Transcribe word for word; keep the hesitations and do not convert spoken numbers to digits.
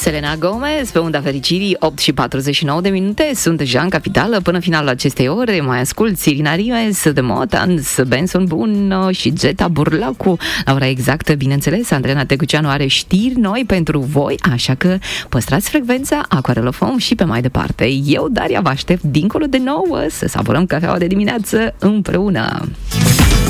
Selena Gomez pe unda fericirii, opt și patruzeci și nouă de minute. Sunt deja în capitală până finalul acestei ore. Mai ascult Irina Rimes, The Motans, Benson Boone și Geta Burlacu. La ora exactă, bineînțeles, Andreea Tecuceanu are știri noi pentru voi, așa că păstrați frecvența Aquarelofon și pe mai departe. Eu, Daria, vă aștept dincolo de nouă să savurăm cafeaua de dimineață împreună.